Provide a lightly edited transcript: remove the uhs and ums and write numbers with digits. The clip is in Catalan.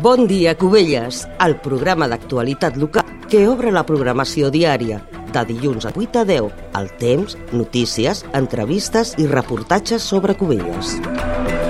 Bon dia, Cubelles, el programa d'actualitat local que obre la programació diària, de dilluns a 8 a 10, el temps, notícies, entrevistes i reportatges sobre Cubelles.